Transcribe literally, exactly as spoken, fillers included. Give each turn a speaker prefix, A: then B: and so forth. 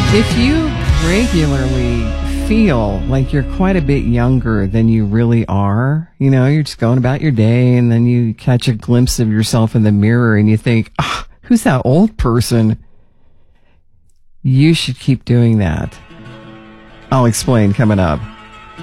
A: If you regularly feel like you're quite a bit younger than you really are, you know, you're just going about your day and then you catch a glimpse of yourself in the mirror and you think, oh, who's that old person? You should keep doing that. I'll explain coming up.